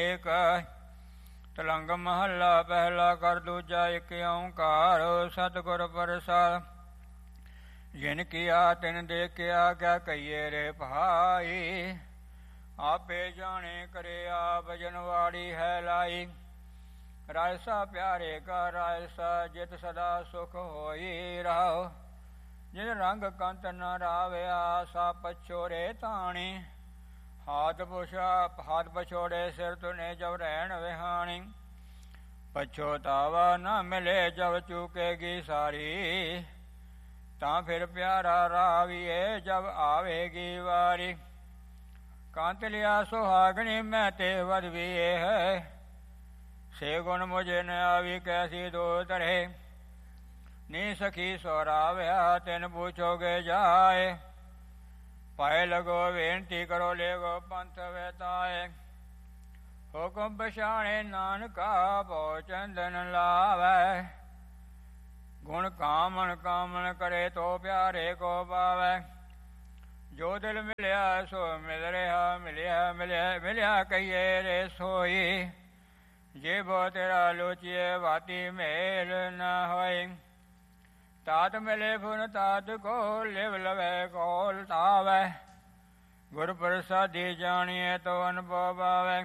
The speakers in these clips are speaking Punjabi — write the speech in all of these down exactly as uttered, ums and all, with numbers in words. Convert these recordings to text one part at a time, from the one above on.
ਏਕ। ਤਲੰਗ ਮਹੱਲਾ ਪਹਿਲਾ ਕਰ ਦੂਜਾ ਇੱਕ ਓਂਕਾਰ ਸਤਿਗੁਰ ਪ੍ਰਸਾਦਿ। ਜਿਨ ਕੀਆ ਤਿਨ ਦੇਖਿਆ ਕਿਆ ਕਹੀਏ ਰੇ ਭਾਈ। ਆਪੇ ਜਾਣੇ ਕਰਿਆ ਭਜਨ ਵਾੜੀ ਹੈ ਲਾਈ। ਰਾਇਸਾ ਪਿਆਰੇ ਕਾ ਰਾਇਸਾ ਜਿਤ ਸਦਾ ਸੁਖ ਹੋਈ ਰਾਓ। ਜਿਨ ਰੰਗ ਕੰਤ ਨ ਰਾਵਿਆ ਸਾ ਪਛੋਰੇ ਤਾਣੀ। ਹਾਥ ਪੁਛਾ ਹਾਥ ਪਛੋੜੇ ਸਿਰ ਤੁਨੇ ਜਬ ਰਹਿਣ ਵਿਹਾਣੀ। ਪਛੋਤਾਵਾ ਨਾ ਮਿਲੇ ਜਬ ਚੂਕੇਗੀ ਸਾਰੀ। ਤਾਂ ਫਿਰ ਪਿਆਰਾ ਰਾਵੀਏ ਜਬ ਆਵੇਗੀ ਵਾਰੀ। ਕੰਤ ਲਿਆ ਸੁਹਾਗਣੀ ਮੈਂ ਤੇ ਵਦਵੀਏ ਹੈ। ਸੇ ਗੁਣ ਮੁਝੇ ਨ ਆਵੀ ਕੈਸੀ ਦੋ ਤਰੇ। ਨੀ ਸਖੀ ਸੋਰਾਵਿਆ ਤਿਨ ਪੁੱਛੋਗੇ ਜਾਏ। ਪਾਏ ਲਗੋ ਬੇਨਤੀ ਕਰੋ ਲੇਗੋ ਪੰਥ ਵੈਤਾਏ। ਹੁਕਮ ਪਛਾਣੇ ਨਾਨਕਾ ਭਉ ਚੰਦਨ ਲਾਵੈ। ਗੁਣ ਕਾਮਣ ਕਾਮਣ ਕਰੇ ਤੋ ਪਿਆਰੇ ਕੋ ਪਾਵੈ। ਜੋ ਦਿਲ ਮਿਲਿਆ ਸੋ ਮਿਲ ਰਿਹਾ ਮਿਲਿਆ ਮਿਲਿਆ ਮਿਲਿਆ ਕਹੀਏ ਰੇ ਸੋਈ। ਜੇ ਬੋ ਤੇਰਾ ਲੋਚੀਏ ਵਾਤੀ ਮੇਲ ਨ ਹੋਈ। ਤਾਤ ਮਿਲੇ ਫੁਨ ਤਾਤ ਕੋ ਲਿਵ ਲਵੈ ਕੋਲ ਤਾਵੈ। ਗੁਰ ਪ੍ਰਸਾਦੀ ਜਾਣੀਏ ਤੋ ਅਨੁਭਵ ਆਵੈ।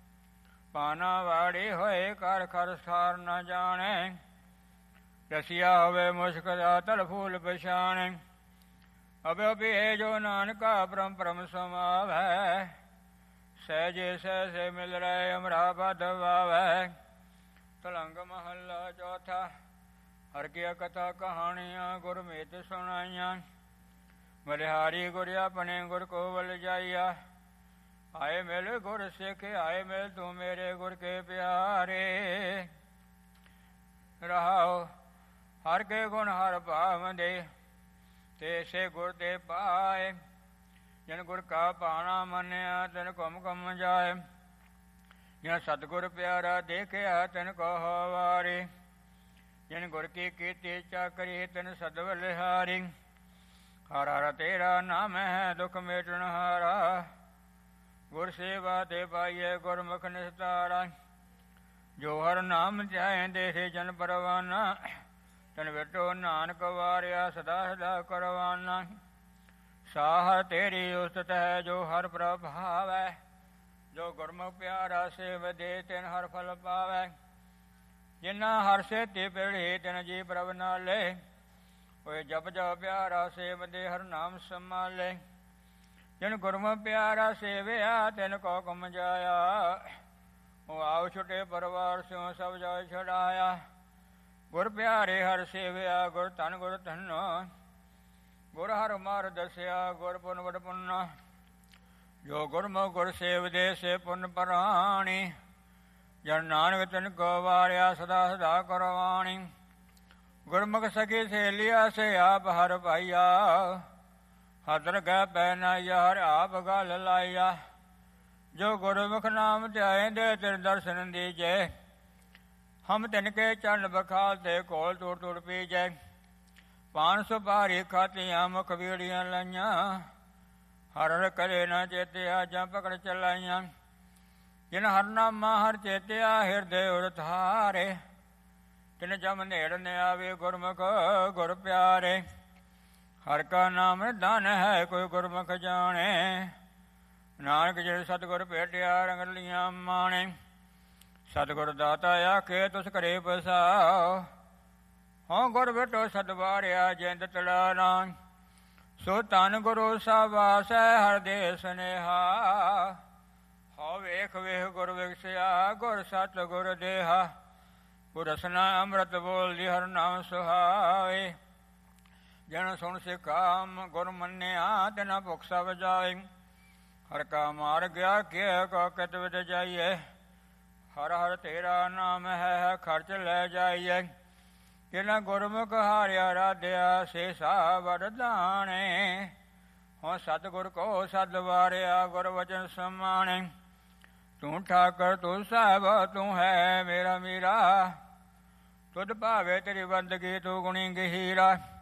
ਪਾਨਾ ਵਾੜੀ ਹੋਏ ਕਰ ਖਰ ਸਾਰ ਨ ਜਾਣੇ। ਰਸੀਆ ਹੋਵੇ ਮੁਸ਼ਕ ਦਾ ਤਲ ਫੂਲ ਪਛਾਣੇ। ਅਬਿ ਅਭਿ ਜੋ ਨਾਨਕਾ ਪਰਮ ਪਰਮ ਸਮਾਵੈ। ਸਹਿਜੇ ਸਹਿਸੇ ਮਿਲ ਰਹੇ ਅਮਰਾ ਬਦ ਵਾਵੈ। ਤਲੰਗ ਮਹੱਲਾ ਚੌਥਾ। ਹਰਿ ਕੀ ਕਥਾ ਕਹਾਣੀਆਂ ਗੁਰਮਿਤ ਸੁਣਾਈਆਂ। ਬਲਿਹਾਰੀ ਗੁਰ ਆਪਣੇ ਗੁਰ ਕੋ ਬਲ ਜਾਈਆ। ਆਏ ਮਿਲ ਗੁਰ ਸਿੱਖ ਆਏ ਮਿਲ ਤੂੰ ਮੇਰੇ ਗੁਰ ਕੇ ਪਿਆਰੇ। ਰਹਾਉ ਹਰਿ ਕੇ ਗੁਣ ਹਰਿ ਭਾਵੰਦੇ। ਤੇ ਸੇ ਗੁਰ ਤੇ ਪਾਏ। ਜਿਨ ਗੁਰ ਕਾ ਭਾਣਾ ਮੰਨਿਆ ਤਿਨ ਘੁਮ ਘੁਮ ਜਾਏ। ਜਿਨ ਸਤਿਗੁਰ ਪਿਆਰਾ ਦੇਖਿਆ ਤਿਨ ਕੋ ਵਾਰੀ। ਜਿਨ ਗੁਰ ਕੀ ਕੀਤੀ ਚਾਕਰੀ ਤਿਨ ਸਦਵ ਲਿਹਾਰੀ। ਹਰ ਹਰ ਤੇਰਾ ਨਾਮ ਹੈ ਦੁਖ ਮੇਟਣ ਹਾਰਾ। ਗੁਰ ਸੇਵਾ ਤੇ ਪਾਈਏ ਗੁਰਮੁਖ ਨਿਸਤਾਰਾ। ਜੋ ਹਰ ਨਾਮ ਧਿਆਏ ਦੇਸੇ ਜਨ ਪਰਵਾਨਾ। ਤਨ ਵਿਟੋ ਨਾਨਕ ਵਾਰਿਆ ਸਦਾ ਸਦਾ ਕਰਵਾਨਾ। ਸਾਹ ਤੇਰੀ ਉਸਤਤ ਹੈ ਜੋ ਹਰ ਪ੍ਰਭਾਵੈ। ਜੋ ਗੁਰਮੁਖ ਪਿਆਰਾ ਸੇਵ ਦੇ ਤਿਨ ਹਰ ਫਲ ਪਾਵੈ। ਜਿਨਾ ਹਰ ਸੇਤੀ ਪਿੜੀ ਤਿਨ ਜੀ ਪ੍ਰਭ ਨਾਲੇ। ਹੋਏ ਜਪ ਜਪ ਪਿਆਰਾ ਸੇਵ ਦੇ ਹਰ ਨਾਮ ਸੰਭਾਲੇ। ਜਿਨ ਗੁਰਮੁਖ ਪਿਆਰਾ ਸੇਵਿਆ ਤਿਨ ਕੋ ਹੁਕਮ ਜਾਇਆ। ਉਹ ਆਉ ਛੁਟੇ ਪਰਿਵਾਰ ਸਿਉ ਸਭ ਜਾ ਛਡਾਇਆ। ਗੁਰ ਪਿਆਰੇ ਹਰ ਸੇਵਿਆ ਗੁਰ ਧਨ ਗੁਰ ਧਨੋ। ਗੁਰ ਹਰ ਮਾਰ ਦਸਿਆ ਗੁਰ ਪੁਨ ਵਡ ਪੁੰਨਾ। ਜੋ ਗੁਰਮੁਖ ਗੁਰ ਸੇਵਦੇ ਸੇ ਪੁੰਨ ਪਰਾਣੀ। ਜਨ ਨਾਨਕ ਤਿਨ ਕੋ ਵਾਰਿਆ ਸਦਾ ਸਦਾ ਕਰਵਾਣੀ। ਗੁਰਮੁਖ ਸਖੀ ਸਹੇਲੀਆ ਸੇ ਆਪ ਹਰ ਭਾਈਆ। ਹਦਰ ਗੈ ਪੈ ਨ ਯਾਰ ਆਪ ਗਲ ਲਾਇਆ। ਜੋ ਗੁਰਮੁਖ ਨਾਮ ਧਿਆਏ ਦੇ ਤਿਨ ਦਰਸ਼ਨ ਦੀਜੈ। ਹਮ ਤਿਨ ਕੇ ਚਰਨ ਬਖਾਲ ਤੇ ਕੋਲ ਤੁਰ ਤੁਰ ਪੀਜੈ। ਪਾਨ ਸੁਪਾਰੀ ਖਾਤੀਆਂ ਮੁਖ ਵੀੜੀਆਂ ਲਾਈਆਂ। ਹਰ ਹਰ ਕਰੇ ਨਾ ਚੇਤਿਆ ਜਾਂ ਪਕੜ ਚਲਾਈਆਂ। ਜਿਨ ਹਰ ਨਾਮਾ ਹਰ ਚੇਤਿਆ ਹਿਰਦੇ ਉਰ ਧਾਰੇ। ਤਿਨ ਜਮ ਨੇੜ ਨ ਆਵੇ ਗੁਰਮੁਖ ਗੁਰ ਪਿਆਰੇ। ਹਰ ਕਾ ਨਾਮ ਧਨ ਹੈ ਕੋਈ ਗੁਰਮੁਖ ਜਾਣੇ। ਨਾਨਕ ਜਿਨ ਸਤਿਗੁਰ ਭੇਟਿਆ ਰੰਗਲੀਆਂ ਮਾਣੇ। ਸਤਿਗੁਰ ਦਾਤਾ ਆਖੇ ਤੁਸ ਘਰੇ ਬਸਾਓ। ਹਉ ਗੁਰ ਬਿਟੋ ਸਤਿਵਾਰਿਆ ਜਿੰਦ ਤੜਾਣਾ। ਸੋ ਧਨ ਗੁਰੂ ਸਾਬਾਸੈ ਹਰ ਦੇ ਸੁਨੇਹਾ। ਹਉ ਵੇਖ ਵੇਖ ਗੁਰ ਵਿਗਸਿਆ ਗੁਰ ਸਤ ਗੁਰ ਦੇਹਾ। ਗੁਰ ਰਸਨਾ ਅੰਮ੍ਰਿਤ ਬੋਲਦੀ ਹਰ ਨਾਮ ਸੁਹਾਏ। ਜਨ ਸੁਣ ਸਿਖਾਮ ਗੁਰ ਮੰਨਿਆ ਤਿਨਾ ਭੁਖ ਸਭ ਜਾਏ। ਹਰ ਕਾ ਮਾਰਗ ਆਖਿਆ ਕੋ ਕਿਤ ਵਿਦ ਜਾਈਏ। ਹਰ ਹਰ ਤੇਰਾ ਨਾਮ ਹੈ ਖਰਚ ਲੈ ਜਾਈਏ। ਕਿਨਾ ਗੁਰਮੁਖ ਹਾਰਿਆ ਰਾਧਿਆ ਸੇ ਸਾ ਵਰਦਾਣੇ। ਹੋ ਸਤਿਗੁਰ ਕੋ ਸਦ ਵਾਰਿਆ ਗੁਰ ਵਚਨ ਸਮਾਣੇ। ਤੂੰ ਠਾਕਰ ਤੂੰ ਸਾਹਿਬ ਤੂੰ ਹੈ ਮੇਰਾ ਮੀਰਾ। ਤੁਧ ਭਾਵੇ ਤੇਰੀ ਬੰਦਗੀ ਤੂੰ ਗੁਣੀ ਗਹੀਰਾ।